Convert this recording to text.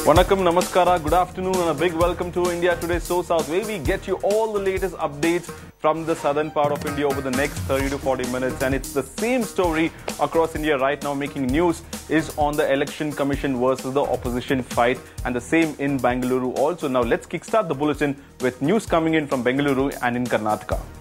Vanakkam, Namaskara, good afternoon and a big welcome to India Today So South, where we get you all the latest updates from the southern part of India over the next 30 to 40 minutes. And it's the same story across India right now. Making news is on the Election Commission versus the opposition fight, and the same in Bengaluru also. Now let's kickstart the bulletin with news coming in from Bengaluru and in Karnataka.